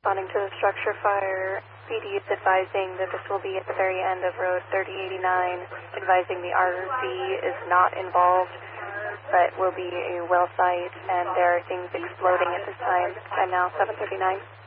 Responding to the structure fire, PD is advising that this will be at the very end of Road 3089, advising the RV is not involved, but will be a well site, and there are things exploding at this time. Time now, 7:39.